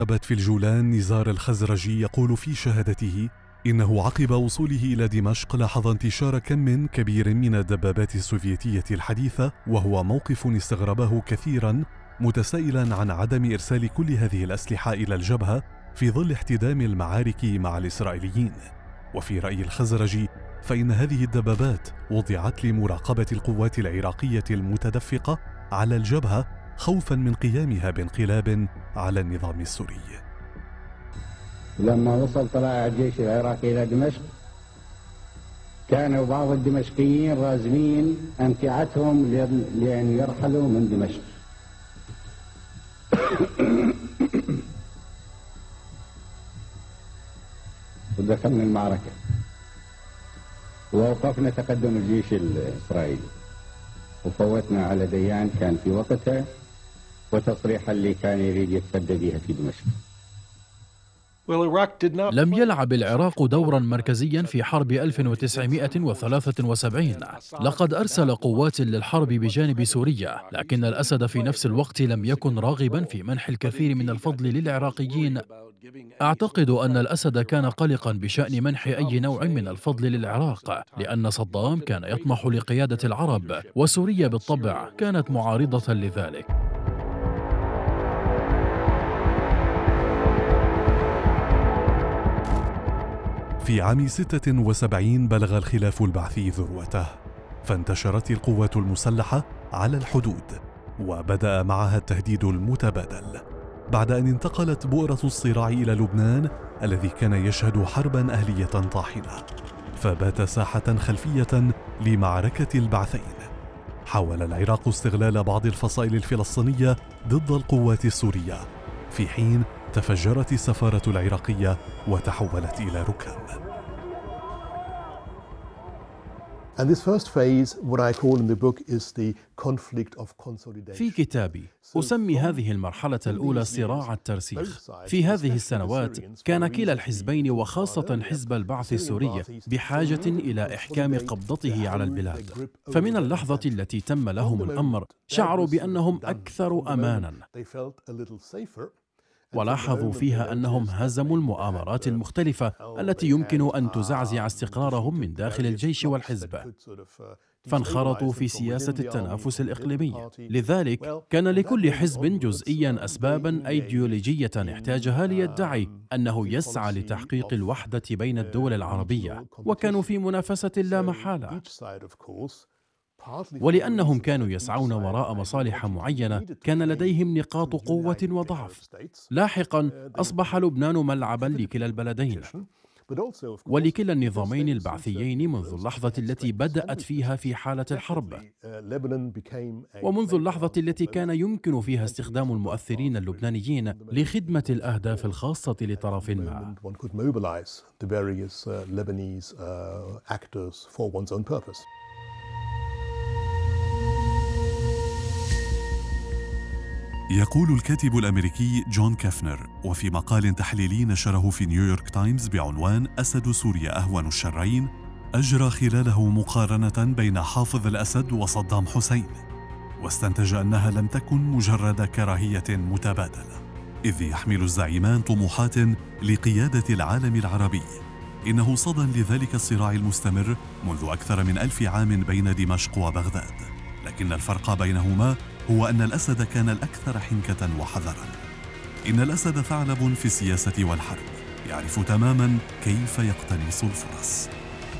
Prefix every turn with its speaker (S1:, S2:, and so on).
S1: أبت في الجولان نزار الخزرجي يقول في شهادته إنه عقب وصوله إلى دمشق لاحظ انتشار كم كبير من الدبابات السوفيتية الحديثة، وهو موقف استغربه كثيرا، متسائلا عن عدم إرسال كل هذه الأسلحة إلى الجبهة في ظل احتدام المعارك مع الإسرائيليين. وفي رأي الخزرجي فإن هذه الدبابات وضعت لمراقبة القوات العراقية المتدفقة على الجبهة خوفا من قيامها بانقلاب على النظام السوري.
S2: لما وصل طلائع الجيش العراقي إلى دمشق كانوا بعض الدمشقيين رازمين أمتعتهم لأن يرحلوا من دمشق. ودخلنا المعركة ووقفنا تقدم الجيش الإسرائيلي وفوتنا على ديان كان في وقتها وتصريحا اللي كان يريد يتصدى بها في دمشق.
S3: لم يلعب العراق دورا مركزيا في حرب 1973. لقد أرسل قوات للحرب بجانب سوريا، لكن الأسد في نفس الوقت لم يكن راغبا في منح الكثير من الفضل للعراقيين. أعتقد أن الأسد كان قلقا بشأن منح أي نوع من الفضل للعراق، لأن صدام كان يطمح لقيادة العرب، وسوريا بالطبع كانت معارضة لذلك.
S1: في عام 76 بلغ الخلاف البعثي ذروته، فانتشرت القوات المسلحة على الحدود، وبدأ معها التهديد المتبادل، بعد أن انتقلت بؤرة الصراع إلى لبنان الذي كان يشهد حربا أهلية طاحنة، فبات ساحة خلفية لمعركة البعثين. حاول العراق استغلال بعض الفصائل الفلسطينية ضد القوات السورية، في حين تفجرت السفارة العراقية وتحولت إلى ركام.
S3: في كتابي أسمي هذه المرحلة الأولى صراع الترسيخ. في هذه السنوات كان كلا الحزبين وخاصة حزب البعث السوري بحاجة إلى إحكام قبضته على البلاد، فمن اللحظة التي تم لهم الأمر شعروا بأنهم أكثر أمانا، ولاحظوا فيها أنهم هزموا المؤامرات المختلفة التي يمكن أن تزعزع استقرارهم من داخل الجيش والحزب، فانخرطوا في سياسة التنافس الإقليمي. لذلك كان لكل حزب جزئيا أسبابا أيديولوجية احتاجها ليدعي أنه يسعى لتحقيق الوحدة بين الدول العربية، وكانوا في منافسة لا محالة. ولأنهم كانوا يسعون وراء مصالح معينة كان لديهم نقاط قوة وضعف. لاحقا أصبح لبنان ملعبا لكلا البلدين ولكلا النظامين البعثيين منذ اللحظة التي بدأت فيها في حالة الحرب، ومنذ اللحظة التي كان يمكن فيها استخدام المؤثرين اللبنانيين لخدمة الأهداف الخاصة لطرف ما.
S1: يقول الكاتب الأمريكي جون كافنر، وفي مقال تحليلي نشره في نيويورك تايمز بعنوان أسد سوريا أهون الشرين، أجرى خلاله مقارنة بين حافظ الأسد وصدام حسين، واستنتج أنها لم تكن مجرد كراهية متبادلة، إذ يحمل الزعيمان طموحات لقيادة العالم العربي. إنه صدى لذلك الصراع المستمر منذ أكثر من 1000 عام بين دمشق وبغداد، لكن الفرق بينهما هو أن الأسد كان الأكثر حنكة وحذرا. إن الأسد ثعلب في السياسة والحرب، يعرف تماما كيف يقتنص الفرص.